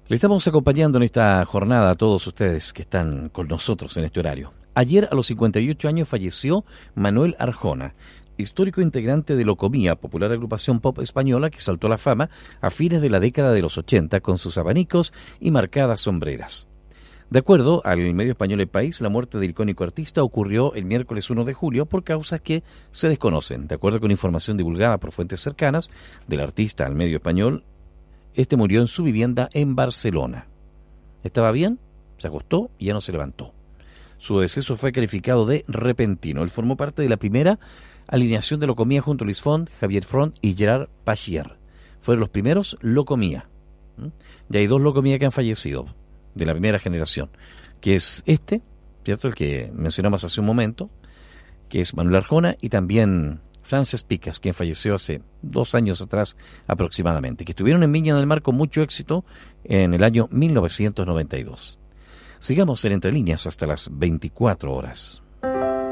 Le estamos acompañando en esta jornada a todos ustedes que están con nosotros en este horario. Ayer, a los 58 años, falleció Manuel Arjona, histórico integrante de Locomía, popular agrupación pop española que saltó a la fama a fines de la década de los 80 con sus abanicos y marcadas sombreras. De acuerdo al medio español El País, la muerte del icónico artista ocurrió el miércoles 1 de julio por causas que se desconocen. De acuerdo con información divulgada por fuentes cercanas del artista al medio español, este murió en su vivienda en Barcelona. Estaba bien, se acostó y ya no se levantó. Su deceso fue calificado de repentino. Él formó parte de la primera alineación de Locomía junto a Luis Font, Javier Front y Gerard Pachier. Fueron los primeros Locomía. Ya hay dos Locomía que han fallecido, de la primera generación, que es ¿cierto? El que mencionamos hace un momento, que es Manuel Arjona, y también Frances Picas, quien falleció hace 2 años atrás aproximadamente, que estuvieron en Viña del Mar con mucho éxito en el año 1992. Sigamos en Entre Líneas hasta las 24 horas.